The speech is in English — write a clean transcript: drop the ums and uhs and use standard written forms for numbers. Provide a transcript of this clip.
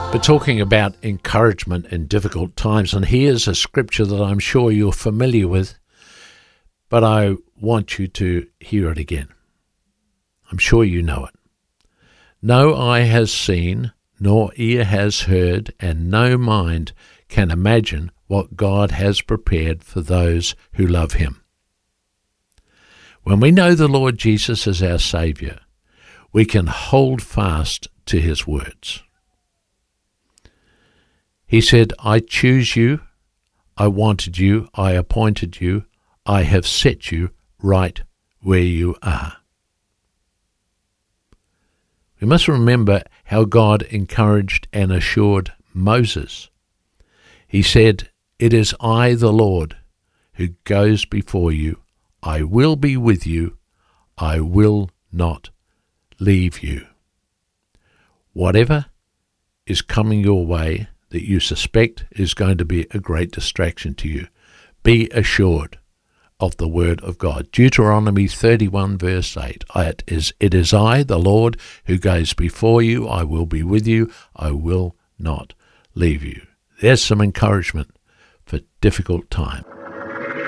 We're talking about encouragement in difficult times, and here's a scripture that I'm sure you're familiar with, but I want you to hear it again. I'm sure you know it. No eye has seen, nor ear has heard, and no mind can imagine what God has prepared for those who love him. When we know the Lord Jesus as our Saviour, we can hold fast to his words. He said, I choose you, I wanted you, I appointed you, I have set you right where you are. We must remember how God encouraged and assured Moses. He said, it is I, the Lord, who goes before you. I will be with you. I will not leave you. Whatever is coming your way that you suspect is going to be a great distraction to you, be assured of the word of God. Deuteronomy 31 verse 8, it is I, the Lord, who goes before you. I will be with you. I will not leave you. There's some encouragement for difficult time.